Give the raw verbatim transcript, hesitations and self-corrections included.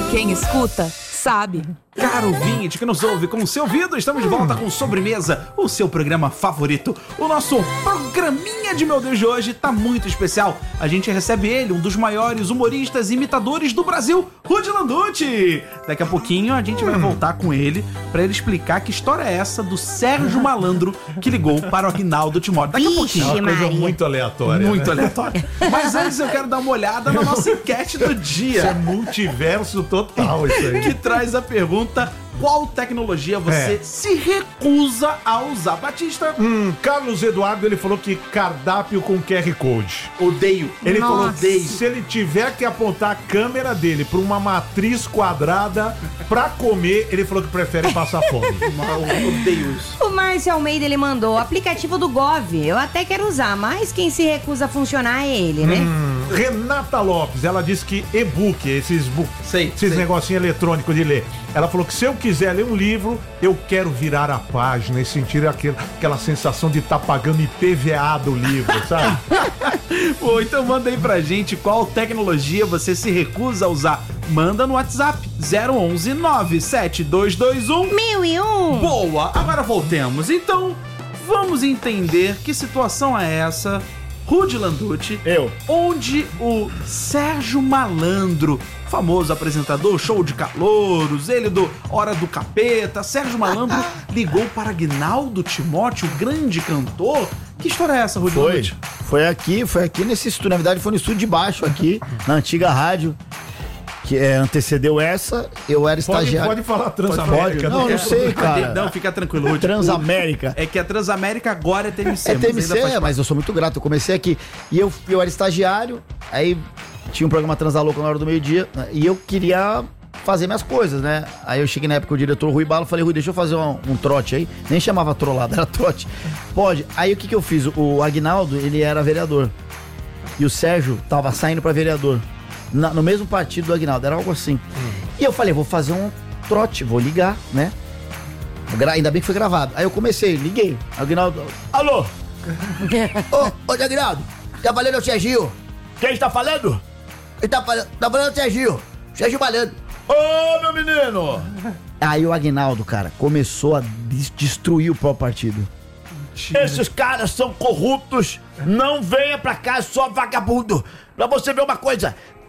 Quem escuta, sabe. Caro ouvinte que nos ouve com o seu ouvido, estamos de volta com Sobremesa, o seu programa favorito. O nosso programinha de Meu Deus de hoje tá muito especial. A gente recebe ele, um dos maiores humoristas e imitadores do Brasil, Rudy Landucci. Daqui a pouquinho a gente vai voltar com ele pra ele explicar que história é essa do Sérgio Malandro que ligou para o Aguinaldo Timóteo. Daqui a pouquinho. É uma coisa muito aleatória. Muito né? aleatória. Mas antes eu quero dar uma olhada na nossa enquete do dia. Isso é multiverso total, isso aí. Que traz a pergunta: qual tecnologia você É. se recusa a usar? Batista? Hum, Carlos Eduardo, ele falou que cardápio com Q R Code. Odeio. Ele Nossa. falou, odeio. Se ele tiver que apontar a câmera dele pra uma matriz quadrada pra comer, ele falou que prefere passar fome. Eu odeio isso. O Márcio Almeida, ele mandou o aplicativo do Gov. Eu até quero usar, mas quem se recusa a funcionar é ele, né? Hum, Renata Lopes, ela disse que e-book, esses, bu- Sei, esses sei. negocinhos eletrônicos de ler. Ela falou que se eu quiser ler um livro, eu quero virar a página e sentir aquele, aquela sensação de estar pagando I P V A do livro, sabe? Bom, então manda aí pra gente qual tecnologia você se recusa a usar. Manda no WhatsApp zero onze nove sete dois dois um. Mil e um! Boa, agora voltemos. Então, vamos entender que situação é essa, Rudy Landucci, Eu. onde o Sérgio Malandro, famoso apresentador, show de calouros, ele do Hora do Capeta, Sérgio Malandro ligou para Aguinaldo Timóteo, o grande cantor. Que história é essa, Rudy Foi. Landucci? Foi aqui, foi aqui nesse estúdio. Na verdade, foi no estúdio de baixo aqui, na antiga rádio, que é, antecedeu essa. Eu era Pode, estagiário. pode falar Transamérica. Não, quer- não sei, cara. Não, fica tranquilo, Rudy. Transamérica. É que a Transamérica agora é T M C. É mas T M ainda faz C, mas eu sou muito grato. Eu comecei aqui. E eu, eu era estagiário, aí tinha um programa Transalouca na hora do meio-dia, né, e eu queria fazer minhas coisas, né? Aí eu cheguei na época o diretor Rui Bala, falei, Rui, deixa eu fazer um, um trote aí. Nem chamava trollada, era trote. Pode. Aí o que que eu fiz? O Aguinaldo, ele era vereador. E o Sérgio tava saindo pra vereador. Na- no mesmo partido do Aguinaldo, era algo assim. E eu falei, vou fazer um trote, vou ligar, né? Gra- Ainda bem que foi gravado. Aí eu comecei, liguei. Aguinaldo, alô? Ô, ô, Aguinaldo, tá falando o Serginho? Quem está falando? Ele tá falando, tá falando o Serginho. Serginho Malandro. Ô, meu menino! Aí o Aguinaldo, cara, começou a des- destruir o próprio partido. Esses caras são corruptos. Não venha pra cá, só vagabundo. Pra você ver uma coisa,